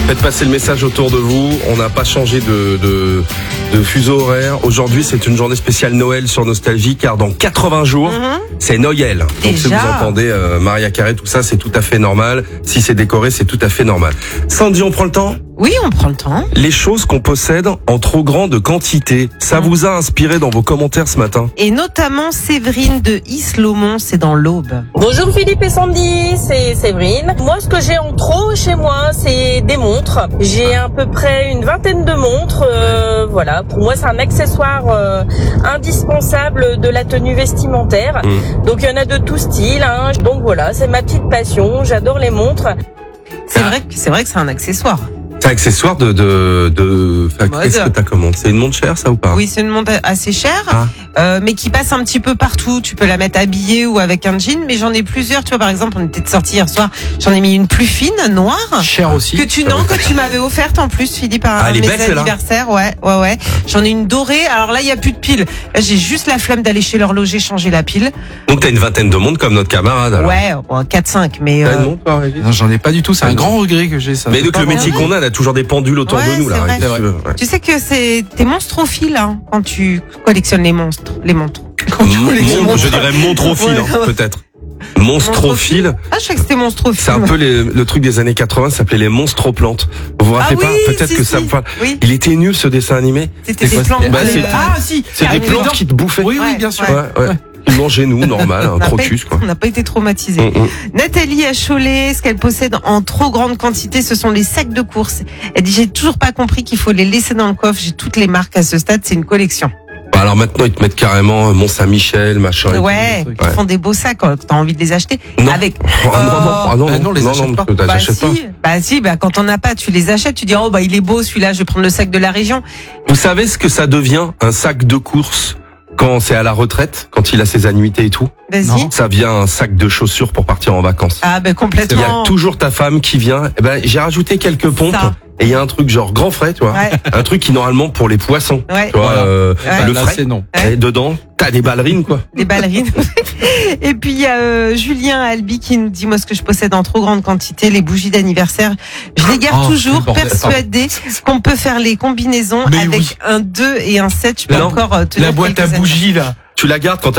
Faites passer le message autour de vous. On n'a pas changé de fuseau horaire. Aujourd'hui, c'est une journée spéciale Noël sur Nostalgie, car dans 80 jours, c'est Noël. Donc Déjà. si vous entendez Maria Carré, tout ça, c'est tout à fait normal. Si c'est décoré, c'est tout à fait normal. Sandy, on prend le temps ? Oui, on prend le temps. Les choses qu'on possède en trop grande quantité. Ça vous a inspiré dans vos commentaires ce matin ? Et notamment Séverine de Isle-Lomont, c'est dans l'Aube. Bonjour Philippe et Sandy, c'est Séverine. Moi, ce que j'ai en trop chez moi, c'est des montres. J'ai à peu près une vingtaine de montres. Voilà, pour moi, c'est un accessoire indispensable de la tenue vestimentaire. Donc, il y en a de tout style. Hein. Donc voilà, c'est ma petite passion. J'adore les montres. C'est vrai que c'est un accessoire. C'est un accessoire qu'est-ce que t'as comme montre ? C'est une montre chère, ça, ou pas ? Oui, c'est une montre assez chère, mais qui passe un petit peu partout. Tu peux la mettre habillée ou avec un jean, mais j'en ai plusieurs. Tu vois, par exemple, on était sortis hier soir. J'en ai mis une plus fine, noire. Cher aussi. Que tu m'avais offerte en plus, Philippe, à elle est mes belle, celle-là. anniversaires. Ouais. J'en ai une dorée. Alors là, il y a plus de pile. Là, j'ai juste la flemme d'aller chez l'horloger changer la pile. Donc t'as une vingtaine de montres comme notre camarade, alors. Ouais, 4-5, mais T'as une montre, toi, Régis ? Non, j'en ai pas du tout. C'est un grand regret que j'ai ça. Mais donc le métier qu'on a toujours des pendules autour Ouais, de nous, là. c'est vrai. Qu'est-ce que tu veux ? Ouais. tu sais que t'es monstrophile, hein, quand tu collectionnes les montres. Je dirais montrophile, Ouais, hein, peut-être. Monstrophile. Ah, je crois que c'était monstrophile. C'est un peu le truc des années 80, ça s'appelait les monstroplantes. Vous vous rappelez Ah pas ? oui, Peut-être si, que ça si. vous parle. Oui. Il était nul, ce dessin animé. C'était des quoi, plantes. Bah, c'est- si. C'est des plantes qui te bouffaient. Oui, Ouais, bien sûr. Ouais. Ils mangeaient nous, normal, un crocus, quoi. On n'a pas été traumatisés. Nathalie à Cholet, ce qu'elle possède en trop grande quantité, ce sont les sacs de course. Elle dit, j'ai toujours pas compris qu'il faut les laisser dans le coffre. J'ai toutes les marques à ce stade, c'est une collection. Bah, alors maintenant, ils te mettent carrément Mont-Saint-Michel, machin. et Ouais, tout. ils font des beaux sacs quand t'as envie de les acheter. Non. Avec, non, les achète pas. t'achètes pas. quand on n'a pas, tu les achètes, tu dis, oh, il est beau celui-là, je vais prendre le sac de la région. Vous savez ce que ça devient, un sac de course, quand c'est à la retraite, quand il a ses annuités et tout? Vas-y. Non. Ça vient un sac de chaussures pour partir en vacances. Ah, Il y a complètement. toujours ta femme qui vient. Eh ben, j'ai rajouté quelques pompes. Ça. Et il y a un truc genre grand frais, tu vois. Ouais. Un truc qui normalement pour les poissons. Ouais. Tu vois, Ouais. le Là, frais. c'est non. Et dedans, t'as des ballerines, quoi. Des ballerines. Et puis il y a Julien Albi qui nous dit, moi ce que je possède en trop grande quantité, les bougies d'anniversaire, je les garde Oh, toujours, quel bordel. persuadée qu'on peut faire les combinaisons Mais avec oui. un 2 et un 7. Je peux Non. encore tenir La boîte à quelques années. bougies, là. Tu la gardes quand